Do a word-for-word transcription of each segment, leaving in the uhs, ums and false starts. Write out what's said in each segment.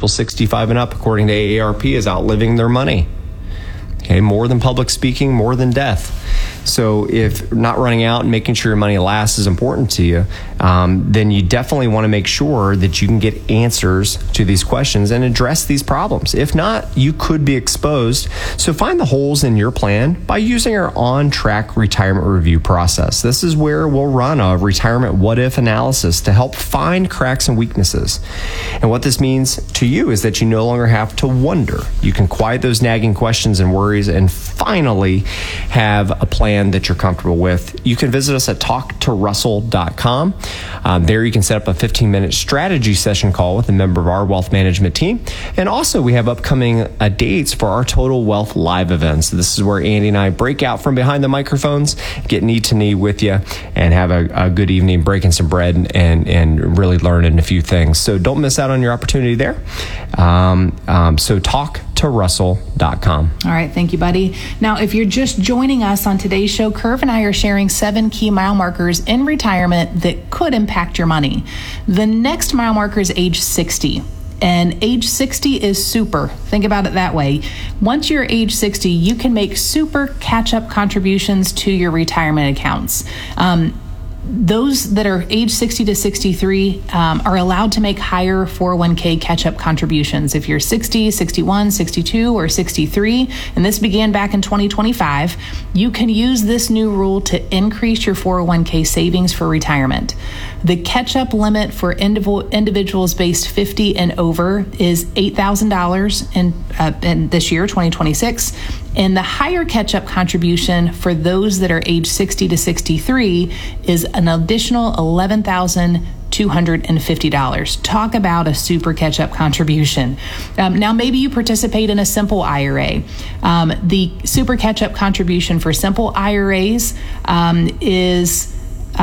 people sixty-five and up, according to A A R P, is outliving their money. Okay, more than public speaking, more than death. So if not running out and making sure your money lasts is important to you, um, then you definitely want to make sure that you can get answers to these questions and address these problems. If not, you could be exposed. So find the holes in your plan by using our on-track retirement review process. This is where we'll run a retirement what-if analysis to help find cracks and weaknesses. And what this means to you is that you no longer have to wonder. You can quiet those nagging questions and worries and finally have a plan that you're comfortable with. You can visit us at talk to russell dot com. Um, there you can set up a fifteen minute strategy session call with a member of our wealth management team. And also we have upcoming uh, dates for our Total Wealth Live events. This is where Andy and I break out from behind the microphones, get knee to knee with you, and have a, a good evening breaking some bread and, and really learning a few things. So don't miss out on your opportunity there. Um, um, so talk to russell dot com. All right. Thank you, buddy. Now, if you're just joining us on today's show, Curve and I are sharing seven key mile markers in retirement that could impact your money. The next mile marker is age sixty. And age sixty is super. Think about it that way. Once you're age sixty, you can make super catch-up contributions to your retirement accounts. Um, Those that are age sixty to sixty-three um, are allowed to make higher four oh one k catch-up contributions. If you're sixty, sixty-one, sixty-two, or sixty-three, and this began back in twenty twenty-five, you can use this new rule to increase your four oh one k savings for retirement. The catch-up limit for indiv- individuals based fifty and over is eight thousand dollars in, uh, in this year, twenty twenty-six. And the higher catch-up contribution for those that are age sixty to sixty-three is an additional eleven thousand two hundred fifty dollars. Talk about a super catch-up contribution. Um, now, maybe you participate in a simple I R A. Um, the super catch-up contribution for simple I R As um, is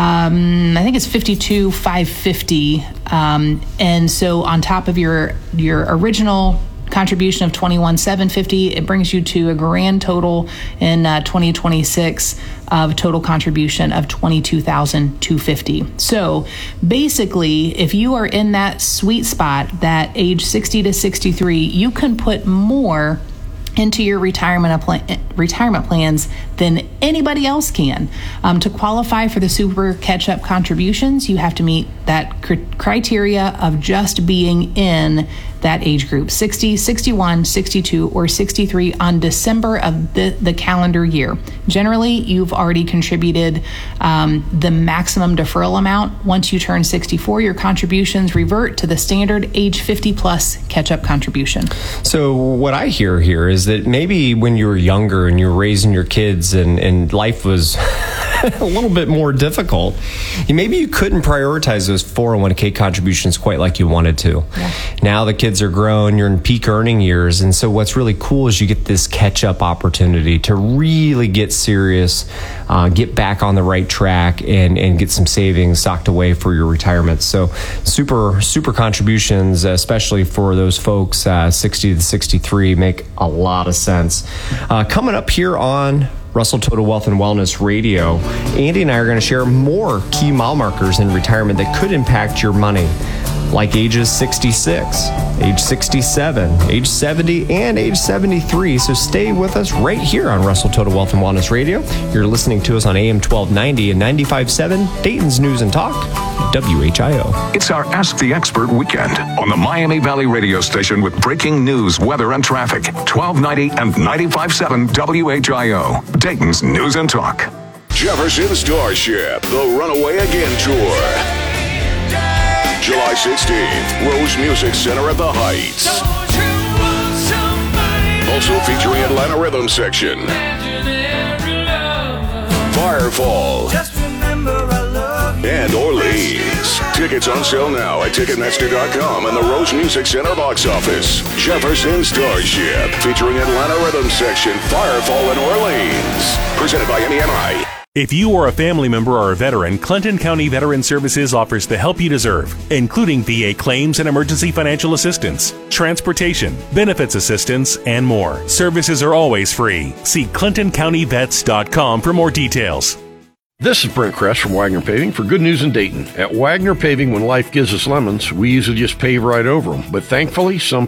Um, I think it's fifty-two thousand five hundred fifty dollars. Um, and so on top of your your original contribution of twenty-one thousand seven hundred fifty dollars, it brings you to a grand total in uh, twenty twenty-six of total contribution of twenty-two thousand two hundred fifty dollars. So basically, if you are in that sweet spot, that age sixty to sixty-three, you can put more into your retirement pl- retirement plans than anybody else can. Um, to qualify for the super catch-up contributions, you have to meet that cr- criteria of just being in that age group, sixty, sixty-one, sixty-two, or sixty-three on December of the, the calendar year. Generally, you've already contributed um, the maximum deferral amount. Once you turn sixty-four, your contributions revert to the standard age fifty plus catch-up contribution. So what I hear here is that maybe when you were younger and you were raising your kids and, and life was a little bit more difficult, maybe you couldn't prioritize those four oh one k contributions quite like you wanted to. Yeah. Now the kids are grown, you're in peak earning years, and so what's really cool is you get this catch-up opportunity to really get serious, uh, get back on the right track, and, and get some savings socked away for your retirement. So super, super contributions, especially for those folks uh, sixty to sixty-three, make a lot of sense. Uh, coming up here on Russell Total Wealth and Wellness Radio, Andy and I are going to share more key mile markers in retirement that could impact your money, like ages sixty-six, age sixty-seven, age seventy, and age seventy-three. So stay with us right here on Russell Total Wealth and Wellness Radio. You're listening to us on A M twelve ninety and ninety-five point seven, Dayton's News and Talk, W H I O. It's our Ask the Expert weekend on the Miami Valley radio station with breaking news, weather, and traffic. twelve ninety and ninety-five point seven W H I O, Dayton's News and Talk. Jefferson Starship, the Runaway Again Tour. July sixteenth, Rose Music Center at the Heights. Also featuring Atlanta Rhythm Section, Firefall, and Orleans. Tickets on sale now at Ticketmaster dot com and the Rose Music Center box office. Jefferson Starship, featuring Atlanta Rhythm Section, Firefall, and Orleans. Presented by M E M I. If you are a family member or a veteran, Clinton County Veteran Services offers the help you deserve, including V A claims and emergency financial assistance, transportation, benefits assistance, and more. Services are always free. See Clinton County Vets dot com for more details. This is Brent Kress from Wagner Paving for good news in Dayton. At Wagner Paving, when life gives us lemons, we usually just pave right over them. But thankfully, some